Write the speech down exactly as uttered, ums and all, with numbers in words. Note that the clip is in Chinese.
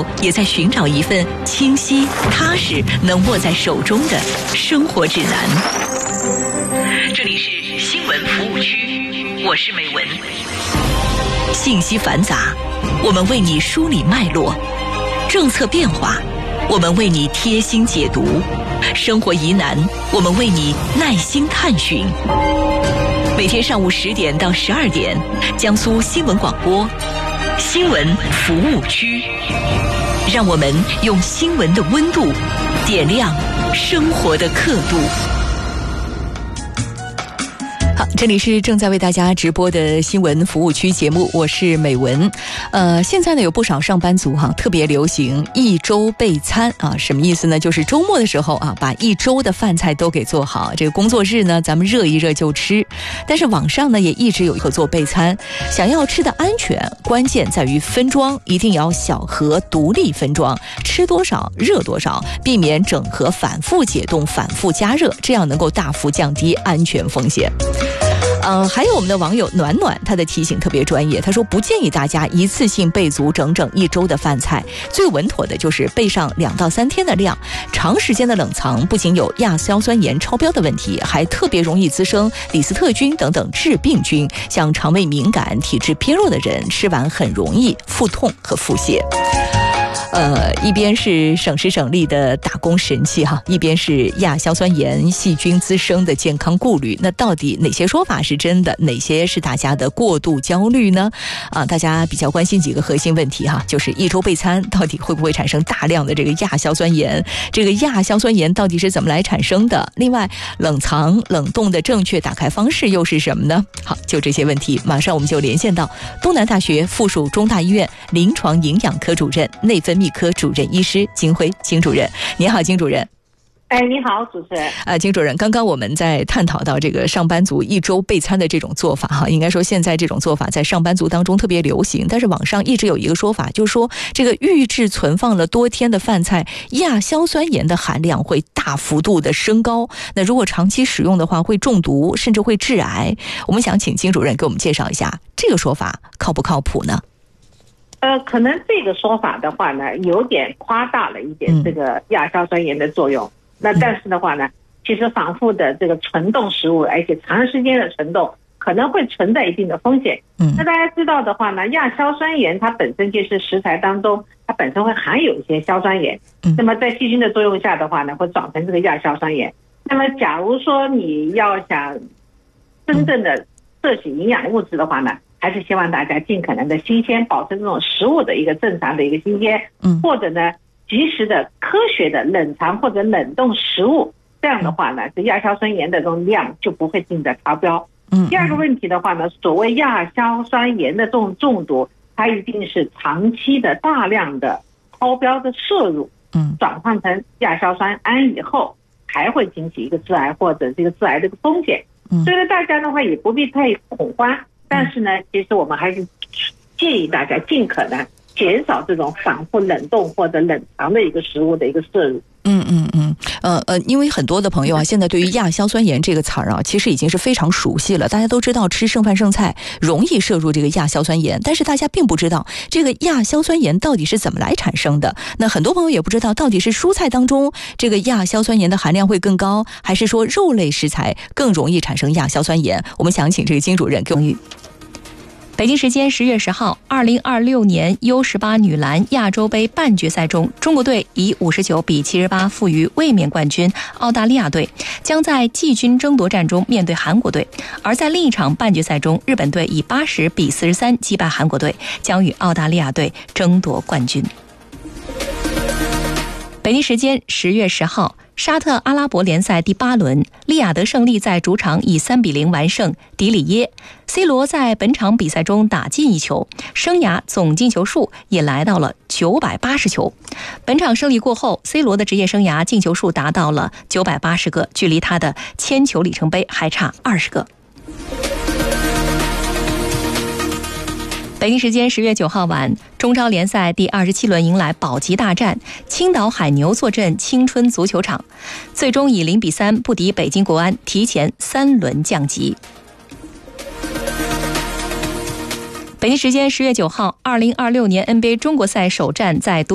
友也在寻找一份清晰、踏实、能握在手中的生活指南。这里是新闻服务区，我是美文。信息繁杂，我们为你梳理脉络；政策变化，我们为你贴心解读；生活疑难，我们为你耐心探寻。每天上午十点到十二点，江苏新闻广播新闻服务区，让我们用新闻的温度点亮生活的刻度。好，这里是正在为大家直播的新闻服务区节目，我是美文。呃，现在呢有不少上班族哈，特别流行一周备餐啊，什么意思呢？就是周末的时候啊，把一周的饭菜都给做好，这个工作日呢咱们热一热就吃。但是网上呢也一直有合作备餐，想要吃的安全，关键在于分装，一定要小盒独立分装，吃多少热多少，避免整盒反复解冻、反复加热，这样能够大幅降低安全风险。呃，还有我们的网友暖暖，他的提醒特别专业，他说不建议大家一次性备足整整一周的饭菜，最稳妥的就是备上两到三天的量。长时间的冷藏不仅有亚硝酸盐超标的问题，还特别容易滋生李斯特菌等等致病菌，像肠胃敏感、体质偏弱的人吃完很容易腹痛和腹泻。呃，一边是省时省力的打工神器哈，一边是亚硝酸盐细菌滋生的健康顾虑。那到底哪些说法是真的，哪些是大家的过度焦虑呢？啊，大家比较关心几个核心问题哈，就是一周备餐到底会不会产生大量的这个亚硝酸盐？这个亚硝酸盐到底是怎么来产生的？另外，冷藏冷冻的正确打开方式又是什么呢？好，就这些问题，马上我们就连线到东南大学附属中大医院临床营养科主任、内分泌科主任医师金辉金主任。你好，金主任。 哎，你好，主持人。 啊，金主任，刚刚我们在探讨到这个上班族一周备餐的这种做法哈，应该说现在这种做法在上班族当中特别流行，但是网上一直有一个说法，就是说这个预制存放了多天的饭菜，亚硝酸盐的含量会大幅度的升高，那如果长期使用的话会中毒，甚至会致癌。我们想请金主任给我们介绍一下这个说法靠不靠谱呢？ 呃，可能这个说法的话呢，有点夸大了一点这个亚硝酸盐的作用。嗯、那但是的话呢，其实反复的这个存冻食物，而且长时间的存冻，可能会存在一定的风险。嗯，那大家知道的话呢，亚硝酸盐它本身就是食材当中，它本身会含有一些硝酸盐。嗯，那么在细菌的作用下的话呢，会长成这个亚硝酸盐。那么假如说你要想真正的摄取营养物质的话呢，还是希望大家尽可能的新鲜，保持这种食物的一个正常的一个新鲜，嗯，或者呢及时的科学的冷藏或者冷冻食物，这样的话呢，这亚硝酸盐的这种量就不会进的超标。嗯，第二个问题的话呢，所谓亚硝酸盐的这种中毒，它一定是长期的大量的超标的摄入，嗯，转换成亚硝酸胺以后，还会引起一个致癌或者这个致癌的一个风险。嗯，所以呢，大家的话也不必太恐慌。但是呢，其实我们还是建议大家尽可能减少这种反复冷冻或者冷藏的一个食物的一个摄入。 嗯嗯嗯，呃呃，因为很多的朋友啊，现在对于亚硝酸盐这个词儿啊，其实已经是非常熟悉了。大家都知道吃剩饭剩菜容易摄入这个亚硝酸盐，但是大家并不知道这个亚硝酸盐到底是怎么来产生的。那很多朋友也不知道，到底是蔬菜当中这个亚硝酸盐的含量会更高，还是说肉类食材更容易产生亚硝酸盐？我们想请这个金主任给我们。 北京时间十月十号，二零二六年 U 十八 女篮亚洲杯半决赛中，中国队以五十九比七十八负于卫冕冠军澳大利亚队，将在季军争夺战中面对韩国队。而在另一场半决赛中，日本队以八十比四十三击败韩国队，将与澳大利亚队争夺冠军。北京时间十月十号，沙特阿拉伯联赛第八轮，利雅得胜利在主场以三比零完胜迪里耶。C 罗在本场比赛中打进一球，生涯总进球数也来到了九百八十球。本场胜利过后 ，C 罗的职业生涯进球数达到了九百八十个，距离他的千球里程碑还差二十个。北京时间十月九号晚，中超联赛第二十七轮迎来保级大战，青岛海牛坐镇青春足球场，最终以零比三不敌北京国安，提前三轮降级。北京时间十月九号，二零二六年 N B A 中国赛首战在